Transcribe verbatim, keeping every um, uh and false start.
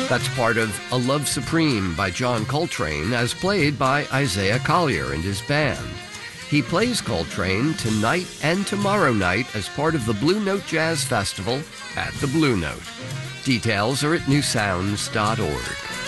That's part of A Love Supreme by John Coltrane, as played by Isaiah Collier and his band. He plays Coltrane tonight and tomorrow night as part of the Blue Note Jazz Festival at the Blue Note. Details are at new sounds dot org.